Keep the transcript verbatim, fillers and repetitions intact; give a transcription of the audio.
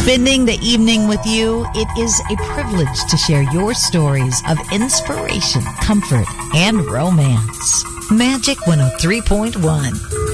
Spending the evening with you, it is a privilege to share your stories of inspiration, comfort, and romance. Magic one oh three point one.